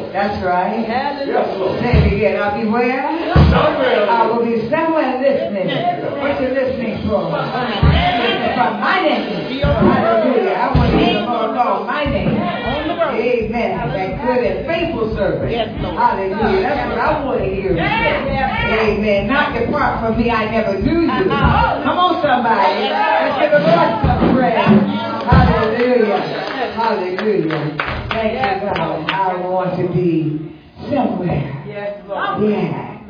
That's right. Hallelujah. Say it again. I'll be where? Somewhere. I will be somewhere listening. What you listening for? For my name. Hallelujah. I want to hear the Lord call my name. Amen. That good and faithful servant. Hallelujah. That's what I want to hear. Amen. Not depart from me. I never knew you. Come on, somebody. Let's give the Lord some praise. Hallelujah. Hallelujah. Thank you, God. I want to be somewhere. Yes, Lord. Yeah.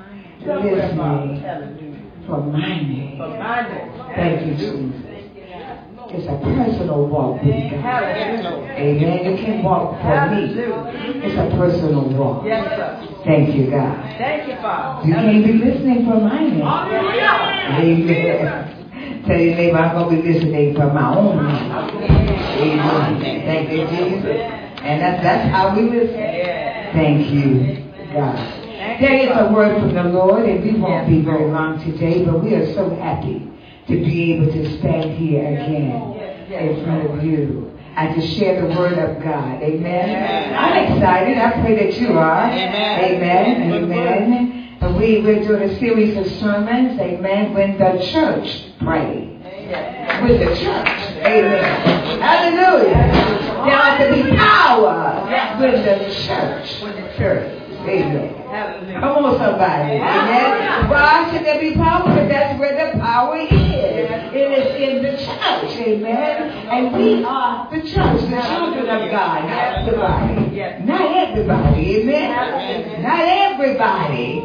Listening for my name. Thank you, Jesus. It's a personal walk with God. Amen. You can't walk for me. It's a personal walk. Yes, sir. Thank you, God. Thank you, Father. You can't be listening for my name. Hallelujah. Amen. Tell your neighbor, I'm going to be listening for my own name. Amen. Thank you, Jesus. And that's how we listen. Thank you, God. There is a word from the Lord, and we won't be very long today, but we are so happy to be able to stand here again in front of you and to share the word of God. Amen. I'm excited. I pray that you are. Amen. Amen. And we're doing a series of sermons. Amen. When the church prayed. With the church. Amen. Hallelujah. There ought to be power with the church. With the church. Amen. Come on, somebody. Amen. Why should there be power? Because that's where the power is. It is in the church. Amen. And we are the church, the children of God. Not everybody. Not everybody. Amen. Not everybody.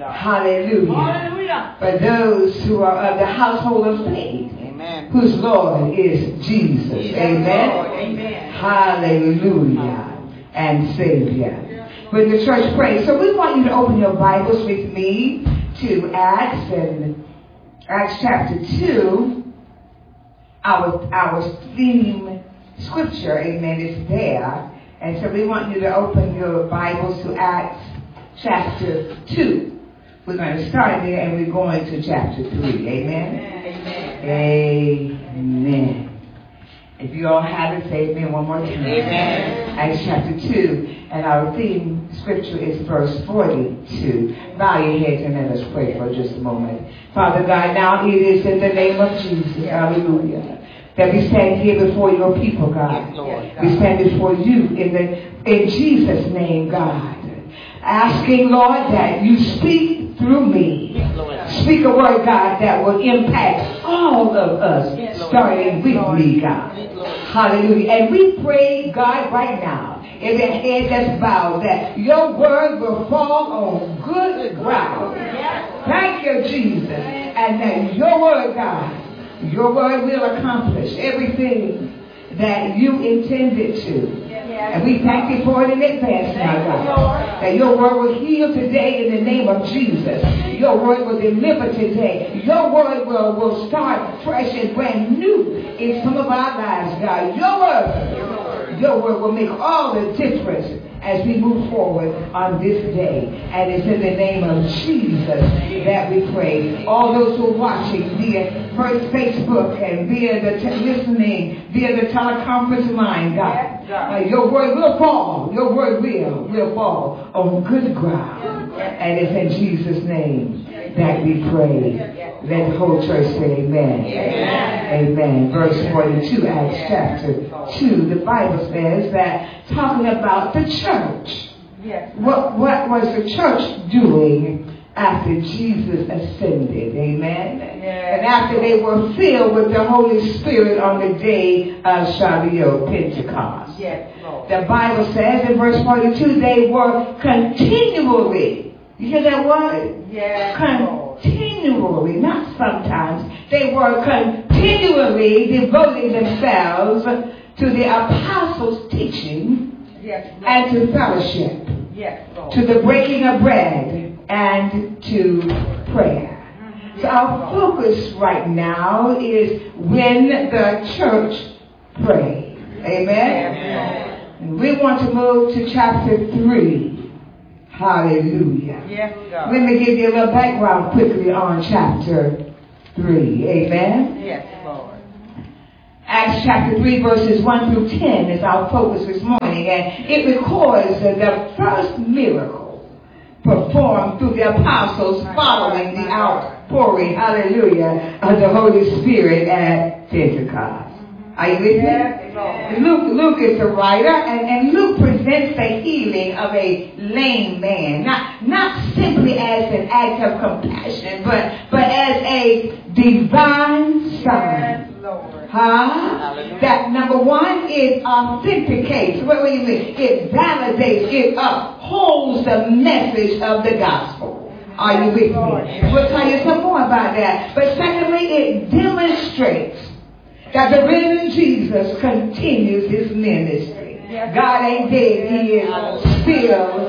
Hallelujah. But those who are of the household of faith. Whose Lord is Jesus. Amen. Hallelujah. And Savior. When the church prays. So we want you to open your Bibles with me to Acts chapter 2. Our theme scripture, amen, is there. And so we want you to open your Bibles to Acts chapter 2. We're going to start there and we're going to chapter 3. Amen. Amen. If you all have it, say amen one more time. Amen. Acts chapter 2. And our theme scripture is verse 42. Bow your heads and let us pray for just a moment. Father God, now it is in the name of Jesus. Hallelujah. That we stand here before your people, God. We stand before you in Jesus' name, God. Asking, Lord, that you speak through me. Speak a word, God, that will impact all of us, starting with me, God. Hallelujah. And we pray, God, right now, in the head that's bowed, that your word will fall on good ground. Thank you, Jesus. And that your word, God, your word will accomplish everything that you intended to. And we thank you for it in advance now, God. That your word will heal today in the name of Jesus. Your word will deliver today. Your word will start fresh and brand new in some of our lives, God. Your word will make all the difference as we move forward on this day. And it's in the name of Jesus that we pray. All those who are watching via Facebook and via the listening, via the teleconference line, God, your word will fall. Your word will fall on good ground. And it's in Jesus' name that we pray. Let the whole church say amen. Amen. Verse 42, Acts chapter 2. The Bible says that talking about the church. What was the church doing after Jesus ascended? Amen. And after they were filled with the Holy Spirit on the day of Shavuot, Pentecost. The Bible says in verse 42, they were continually. You hear that word? Continually, not sometimes. They were continually devoting themselves to the apostles' teaching and to fellowship, to the breaking of bread and to prayer. So our focus right now is when the church prays. Amen? And we want to move to chapter 3. Hallelujah. Let me give you a little background quickly on chapter 3. Amen? Acts chapter 3 verses 1 through 10 is our focus this morning, and it records the first miracle performed through the apostles following the outpouring, hallelujah, of the Holy Spirit at Pentecost. Are you with me? Luke is the writer, and Luke presents the healing of a lame man, not simply as an act of compassion, but as a divine sign. That number one, it authenticates. What do you mean? It validates, it upholds the message of the gospel. Are you with me? We'll tell you some more about that. But secondly, it demonstrates that the risen Jesus continues his ministry. God ain't dead. He is still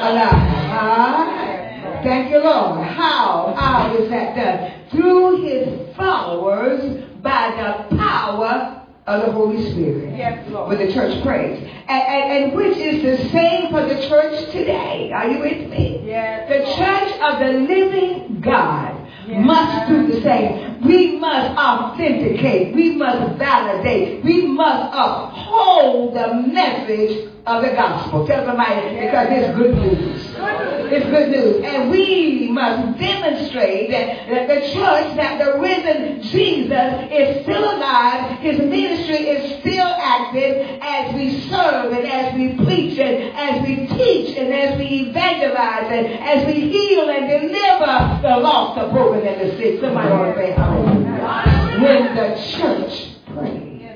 alive. Thank you, Lord. How is that done? Through his followers by the power of the Holy Spirit. Yes, Lord. When the church prays. And which is the same for the church today. Are you with me? Yes, the church of the living God must do the same. We must authenticate. We must validate. We must uphold the message of the gospel. Tell somebody, because it's good news. It's good news. And we must demonstrate that the church, that the risen Jesus is still alive. His ministry is still active as we serve and as we preach and as we teach and as we evangelize and as we heal and deliver the lost, the broken, and the sick. Somebody ought to say hallelujah. When the church prays.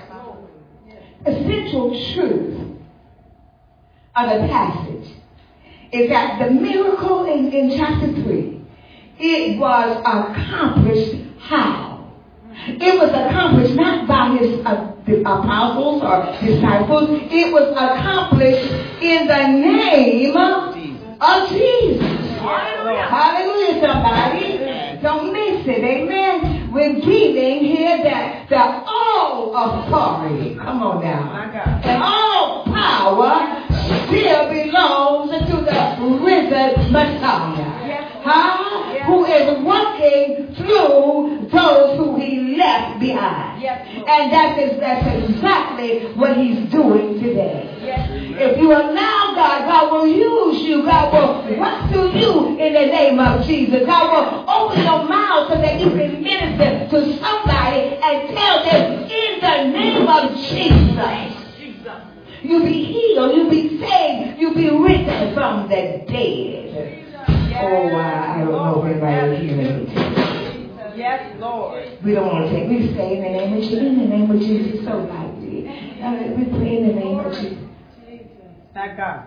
Essential truth of the passage is that the miracle in chapter 3, it was accomplished how? It was accomplished not by his the apostles or disciples. It was accomplished in the name of Jesus. Hallelujah, somebody. Don't miss it, amen. We're dealing here that all authority, come on now, and all power still belongs to the risen Messiah. Who is working through those who he left behind. And that's exactly what he's doing today. If you allow God, God will use you. God will work through you in the name of Jesus. God will open your mouth so that you can minister to somebody and tell them in the name of Jesus. You'll be healed. You'll be saved. You'll be risen from the dead. Oh, I don't know if anybody is hearing me. Yes, Lord. We don't want to take. We say in the name of Jesus. In the name of Jesus, so lightly. We pray in the name of Jesus. Thank God.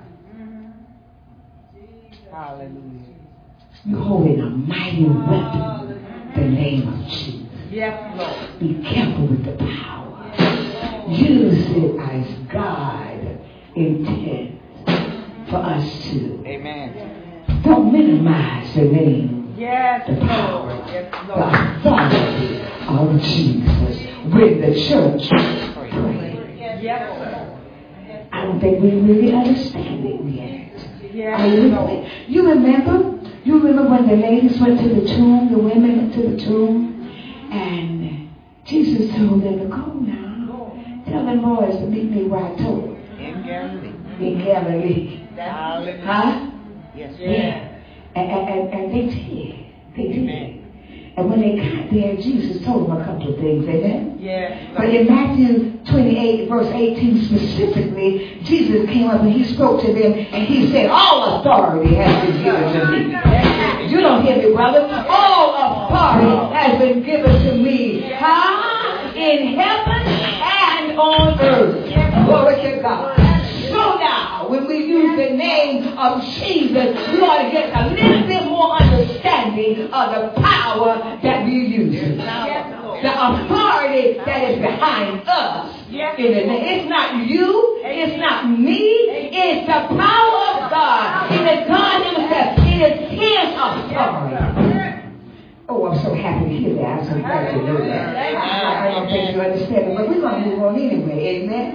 Hallelujah. You're holding a mighty weapon, the name of Jesus. Yes, Lord. Be careful with the power. Use it as God intends for us to. Amen. Don't minimize the name, the power, the authority of Jesus when the church prays. I don't think we really understand it yet. Are you with me? You remember when the ladies went to the tomb, the women went to the tomb, and Jesus told them to go now. Tell them boys to meet me where I told them. In Galilee. Huh? Yes. Yeah. And they did. And when they got there, Jesus told them a couple of things, amen? Yeah. But in Matthew 28, verse 18 specifically, Jesus came up and he spoke to them and he said, all authority has been given to me. You don't hear me, brother. All authority has been given to me. In heaven and on earth. Glory to God. So now, when we use the name of Jesus, we ought to get a little bit more understanding of the power that we're using. The authority that is behind us. It's not you. It's not me. It's the power of God. It is God himself. It is his authority. Oh, I'm so happy to hear that. I'm so glad to know that. I don't think you understand it, but we're going to move on anyway. Amen.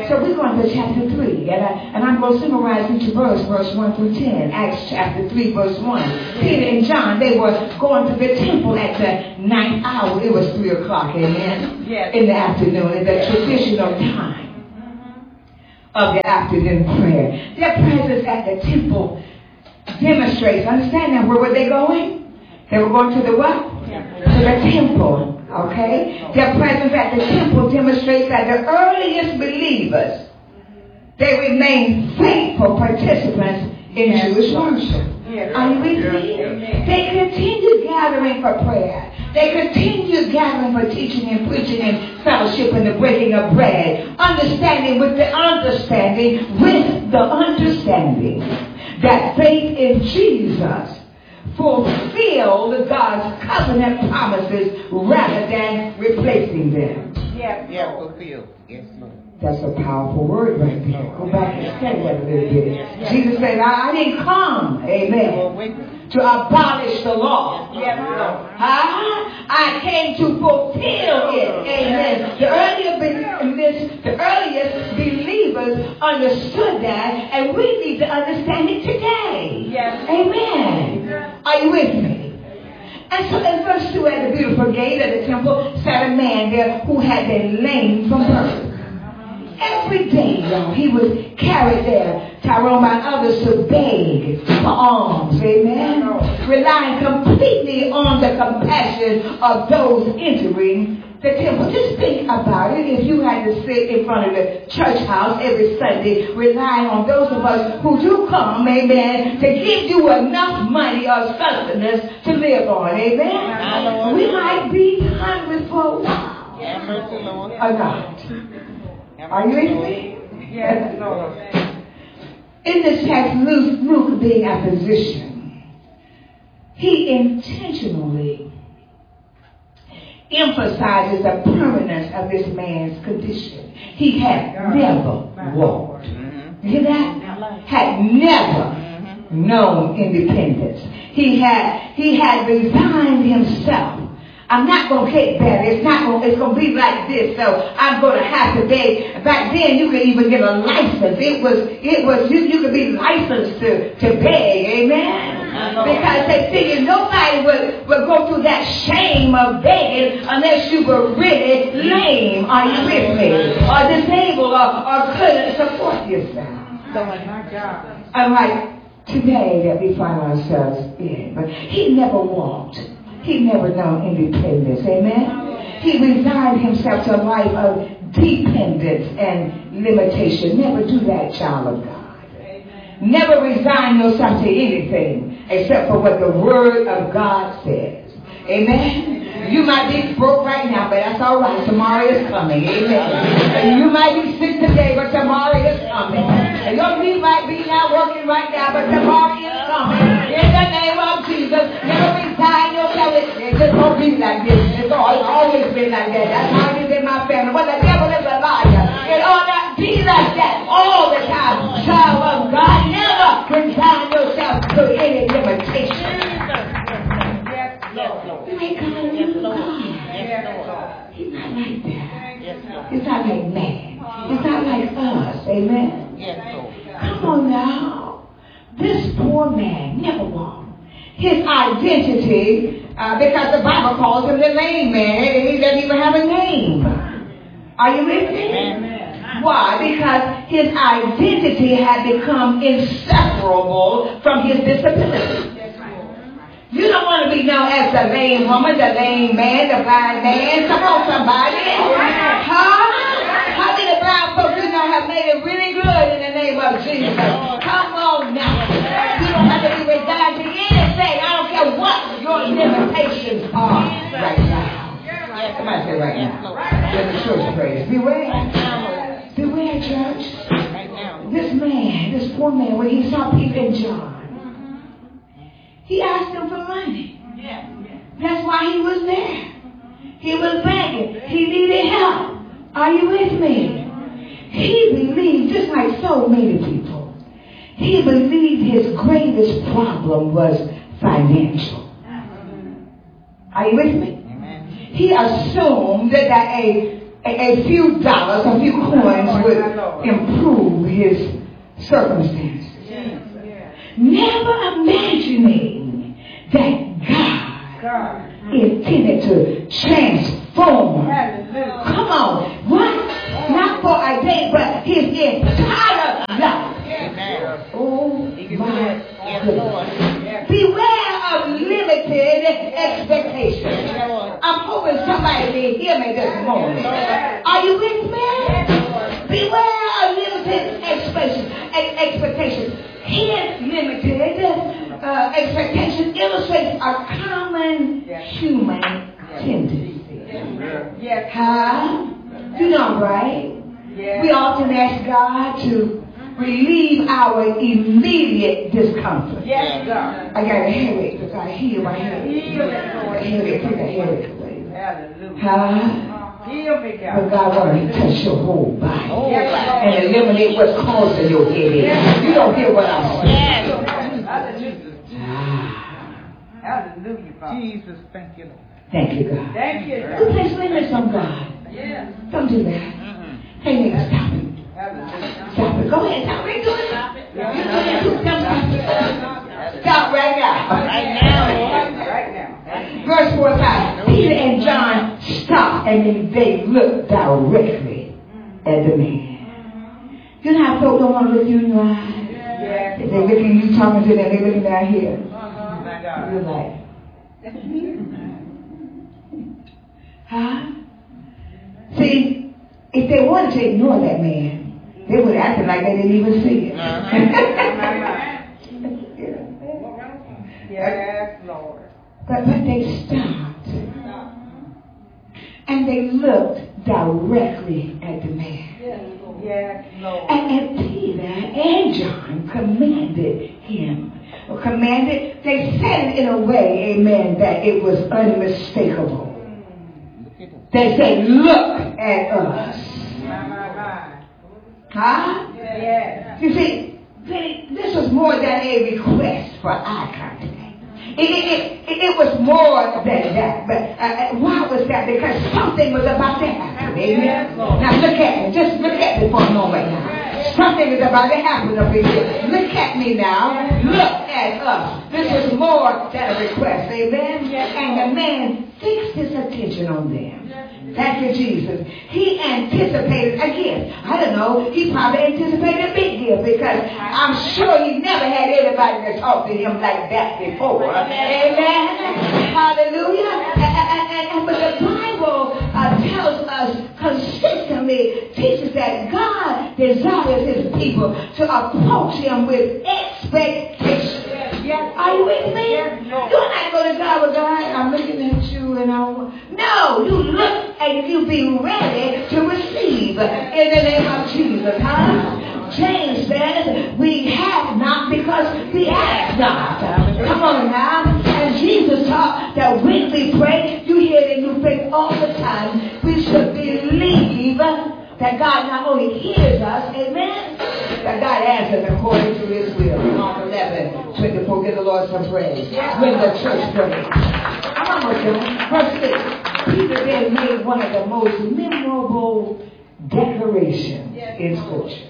And so we're going to chapter 3. And I'm going to summarize each verse 1 through 10. Acts chapter 3, verse 1. Peter and John, they were going to the temple at the 9th hour. It was 3 o'clock, amen? Yes. In the afternoon, in the traditional time of the afternoon prayer. Their presence at the temple demonstrates. Understand now, where were they going? They were going to the what? To the temple. Okay? Their presence at the temple demonstrates that the earliest believers, they remained faithful participants in Jewish worship. Are you with me? They continued gathering for prayer. They continued gathering for teaching and preaching and fellowship and the breaking of bread. Understanding that faith in Jesus fulfilled God's covenant promises rather than replacing them. Yeah, fulfilled. Yes, Lord. That's a powerful word right there. Go back and study that a little bit. Jesus said, I didn't come, amen, to abolish the law. I came to fulfill it. Amen. The earliest believers understood that, and we need to understand it today. Yes. Amen. Are you with me? And so in verse 2, at the beautiful gate of the temple sat a man there who had been lame from birth. Every day, he was carried there, Tyrone, by others to beg for alms, amen? Relying completely on the compassion of those entering the temple. Just think about it. If you had to sit in front of the church house every Sunday, relying on those of us who do come, amen, to give you enough money or sustenance to live on, amen? We might be hungry for a while. Or not. Are you with me? Yes, Lord. In this text, Luke being a physician, he intentionally emphasizes the permanence of this man's condition. He had never walked. You hear that? Had never known independence. He had resigned himself. I'm not going to get better. It's going to be like this. So I'm going to have to beg. Back then, you could even get a license. You could be licensed to beg. Amen. Because they figured nobody would go through that shame of begging unless you were really lame. Are you with me? Or disabled or couldn't support yourself. My God. Unlike today that we find ourselves in. But he never walked. He never known independence. Amen? He resigned himself to a life of dependence and limitation. Never do that, child of God. Never resign yourself to anything except for what the Word of God says. Amen? You might be broke right now, but that's all right. Tomorrow is coming. Amen? You might be sick today, but tomorrow is coming. And your knee might be not working right now, but tomorrow is coming. In the name of Jesus, never resign yourself. It just won't be like this. It's always been like that. That's how it is in my family. But the devil is a liar. It ought not be like that all the time. Child of God, never resign yourself to any limitation. Yes, Lord. He's not like that. He's not like man. He's not like us. Amen? Yes, Lord. Come on now. This poor man never walked. His identity, because the Bible calls him the lame man. He doesn't even have a name. Are you with me? Amen. Why? Because his identity had become inseparable from his disability. You don't want to be known as the lame woman, the lame man, the blind man. Come on, somebody. How many blind folks you know have made it really good in the name of Jesus? Come on now. You don't have to be resigned to anything. I don't care what your limitations are right now. Somebody say right now. Let the church praise. Beware. Beware, church. This man, this poor man, when he saw Peter and John, he asked them for money. That's why he was there. He was begging. He needed help. Are you with me? He believed, just like so many people, he believed his greatest problem was financial. Are you with me? He assumed that a few dollars, a few coins would improve his circumstances. Never imagining that God intended to transform. Come on. What? Not for a day, but his entire life. Oh my goodness. Beware of limited expectations. I'm hoping somebody will hear me this morning. Are you with me? Beware of limited expectations. His limited expectation illustrates a common human tendency. You know, right? We often ask God to relieve our immediate discomfort. I got a headache because I hear my headache. Take a headache away. But God wants to touch your whole body and eliminate what's causing your headache. You don't hear what I'm saying. Hallelujah, Father. Jesus, thank you, Lord. Thank you, God. Thank you, God. You place limits on God. Don't do that. Hey, nigga, stop it. Stop it. Go ahead. Stop it. Do it. Stop right now. Right now. Verse 45. Peter and John stopped and then they looked directly at the man. You know how folks don't want to look you in your eyes? If they're looking at you, talking to them, they're looking down here. You're like, huh? See, if they wanted to ignore that man, they would act like they didn't even see it. Yes, Lord. But they stopped and they looked directly at the man. Yes, Lord. And Peter and John commanded him. They said it in a way, amen, that it was unmistakable. They said, look at us. Huh? Yes. You see, this was more than a request for eye contact. It was more than that. But why was that? Because something was about to happen. Amen. Now look at me. Just look at me for a moment now. Something is about to happen up in here. Look at me now. Look at us. This was more than a request. Amen. And the man fixed his attention on them. Thank you, Jesus. He anticipated, again, I don't know, he probably anticipated a big deal because I'm sure he never had anybody to talk to him like that before. Amen. Hallelujah. But the Bible tells us consistently, teaches that God desires his people to approach him with expectation. Are you with me? You're not going to die with God. I'm looking at you and no, you look and you be ready to receive in the name of Jesus. Huh? James says we have not because we ask not. Come on now. And Jesus taught that when we pray, you hear it in your faith all the time. We should believe that God not only hears us, amen, but God answers according to his will. Mark 11:24. Give the Lord some praise. When the church prays. I'm almost done. Verse 6. Peter then made one of the most memorable declarations in Scripture.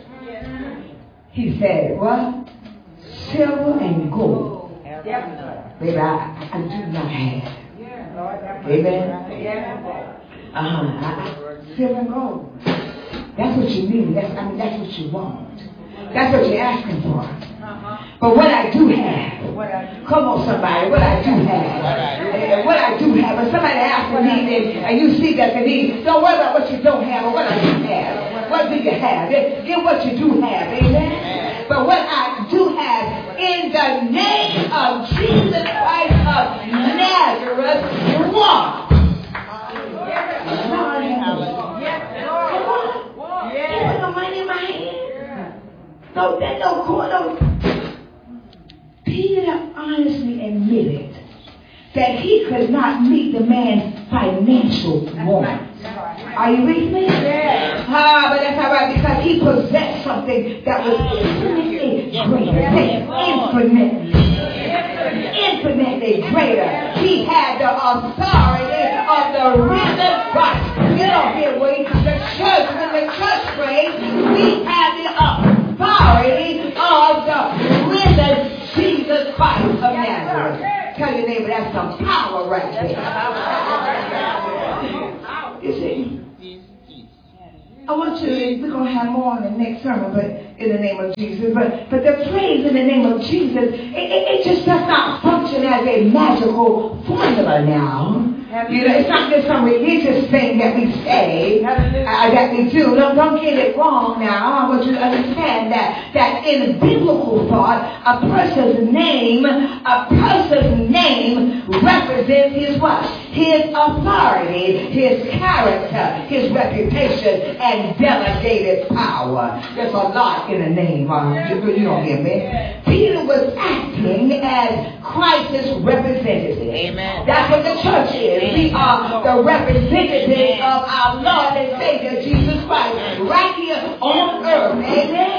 He said, what? Silver and gold. Baby, I do not have. Amen. Silver and gold. That's what you need. That's what you want. That's what you're asking for. But what I do have, come on somebody, what I do have, what I do have, when somebody asks for need and you see that they need, don't worry about what you don't have or what I do have. What do you have? Get what you do have, amen? But what I do have, in the name of Jesus Christ of Nazareth, walk. There's no money in my hand. No, there's no court. Peter honestly admitted that he could not meet the man's financial wants. Are you with me? Yeah. But that's all right because he possessed something that was infinitely greater. Infinitely greater. He had the authority of the risen Christ. You don't hear what he comes. The church, when the church prays, we have the authority of the risen Jesus Christ of Nazareth. Tell your neighbor that's some power right there. You see? I want you, we're going to have more on the next sermon, but in the name of Jesus. But the praise in the name of Jesus, it just does not function as a magical formula now. You know, it's not just some religious thing that we say, that we do. No, don't get it wrong now. I want you to understand that in biblical thought, a person's name represents his what? His authority, his character, his reputation, and delegated power. There's a lot in the name. You don't hear me? Peter was acting as Christ's representative. Amen. That's what the church is. We are the representatives of our Lord and Savior Jesus Christ right here on earth. Amen.